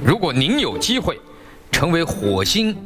如果您有机会成为火星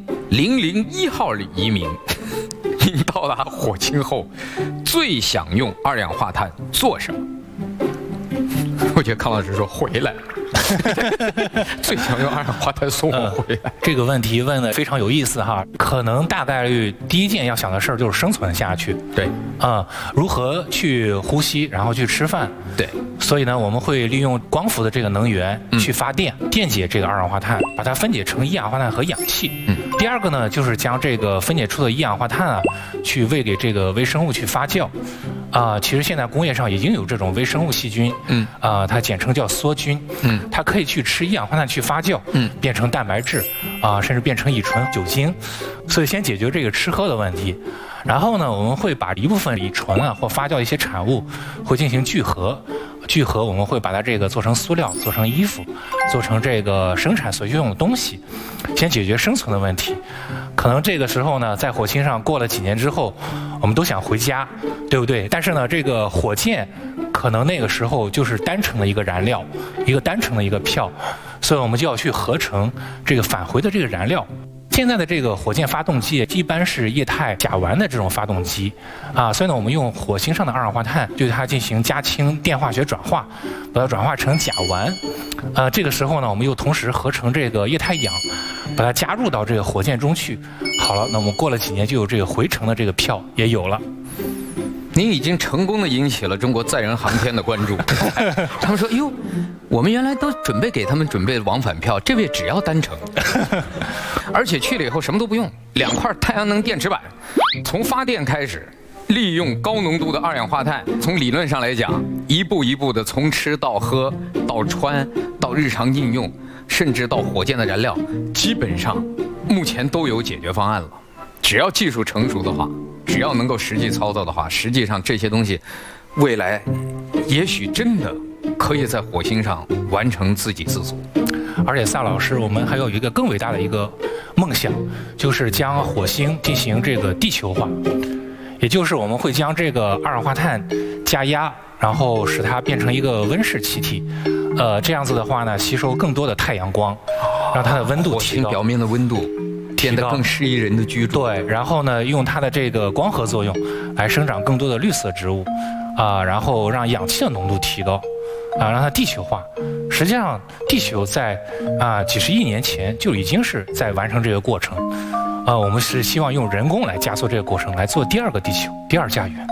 001号移民，您到达火星后最想用二氧化碳做什么？我觉得康老师说回来。最想用二氧化碳送我回来。 这个问题问得非常有意思哈，可能大概率第一件要想的事儿就是生存下去。 对， 如何去呼吸，然后去吃饭。 对， 所以呢，我们会利用光伏的这个能源去发电，电解这个二氧化碳，把它分解成一氧化碳和氧气。第二个呢，就是将这个分解出的一氧化碳啊，去喂给这个微生物去发酵。其实现在工业上已经有这种微生物细菌，它简称叫梭菌，它可以去吃一氧化碳去发酵，变成蛋白质，甚至变成乙醇、酒精，所以先解决这个吃喝的问题。然后呢，我们会把一部分乙醇或发酵的一些产物会进行聚合，我们会把它这个做成塑料，做成衣服，做成这个生产所用的东西，先解决生存的问题。可能这个时候呢，在火星上过了几年之后，我们都想回家，对不对？但是呢，这个火箭可能那个时候就是单程的一个燃料，一个单程的一个票，所以我们就要去合成这个返回的这个燃料。现在的这个火箭发动机一般是液态甲烷的这种发动机，所以呢，我们用火星上的二氧化碳对它进行加氢电化学转化，把它转化成甲烷。这个时候呢，我们又同时合成这个液态氧，把它加入到这个火箭中去。好了，那我们过了几年就有这个回程的这个票也有了。 您已经成功的引起了中国载人航天的关注。他们说：“哟，我们原来都准备给他们准备往返票，这位只要单程，而且去了以后什么都不用，2块太阳能电池板，从发电开始，利用高浓度的二氧化碳，从理论上来讲，一步一步的从吃到喝到穿到日常应用，甚至到火箭的燃料，基本上目前都有解决方案了。只要技术成熟的话。”只要能够实际操作的话，实际上这些东西，未来也许真的可以在火星上完成自给自足。 而且萨老师，我们还有一个更伟大的一个梦想，就是将火星进行这个地球化，也就是我们会将这个二氧化碳加压，然后使它变成一个温室气体，这样子的话呢，吸收更多的太阳光，让它的温度提高， 火星表面的温度变得更适宜人的居住。 对，然后呢，用它的这个光合作用来生长更多的绿色植物，然后让氧气的浓度提高，让它地球化。实际上，地球在几十亿年前就已经是在完成这个过程。我们是希望用人工来加速这个过程，来做第二个地球，第二家园。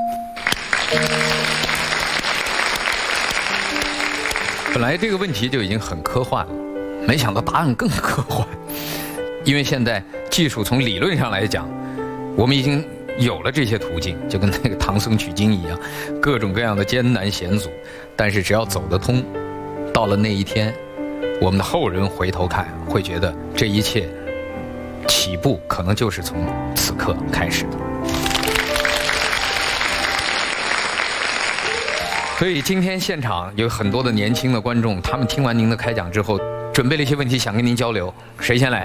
本来这个问题就已经很科幻了，没想到答案更科幻。因为现在技术从理论上来讲，我们已经有了这些途径，就跟那个唐僧取经一样，各种各样的艰难险阻，但是只要走得通，到了那一天，我们的后人回头看，会觉得这一切起步可能就是从此刻开始的。所以今天现场有很多的年轻的观众，他们听完您的开讲之后，准备了一些问题想跟您交流，谁先来？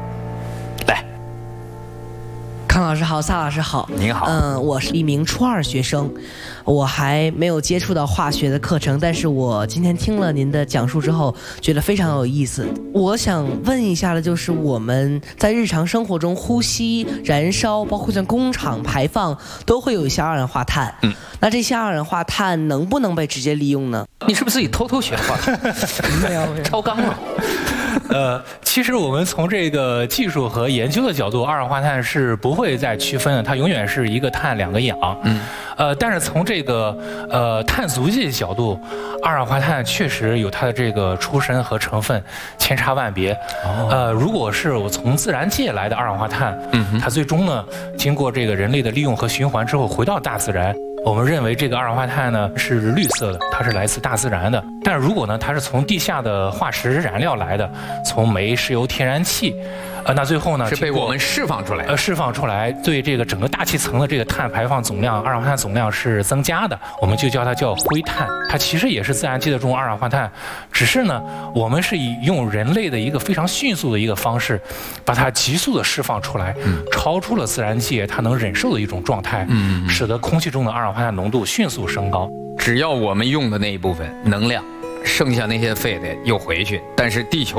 康老师好，萨老师好。 您好。 我是一名初2学生，我还没有接触到化学的课程，但是我今天听了您的讲述之后，觉得非常有意思。我想问一下的就是，我们在日常生活中呼吸、燃烧，包括像工厂排放，都会有一些二氧化碳。那这些二氧化碳能不能被直接利用呢？ 你是不是自己偷偷学的话？ 没有， 超纲了。 其实我们从这个技术和研究的角度，二氧化碳是不会再区分的，它永远是一个碳2个氧。但是从这个碳足迹的角度，二氧化碳确实有它的这个出身和成分千差万别。如果是我从自然界来的二氧化碳，它最终呢经过这个人类的利用和循环之后回到大自然。我们认为这个二氧化碳呢是绿色的，它是来自大自然的。但是如果呢它是从地下的化石燃料来的，从煤、石油、天然气，那最后呢是被我们释放出来， 释放出来，对这个整个大气层的这个碳排放总量、二氧化碳总量是增加的，我们就叫它叫灰碳。它其实也是自然界的这种二氧化碳，只是呢我们是用人类的一个非常迅速的一个方式，把它急速的释放出来，超出了自然界它能忍受的一种状态，使得空气中的二氧化碳浓度迅速升高。 只要我们用的那一部分能量，剩下那些废的又回去，但是地球